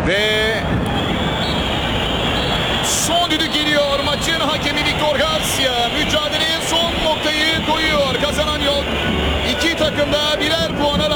Ve son düdük geliyor. Maçın hakemi Victor Garcia mücadeleye son noktayı koyuyor. Kazanan yok. İki takım da birer puana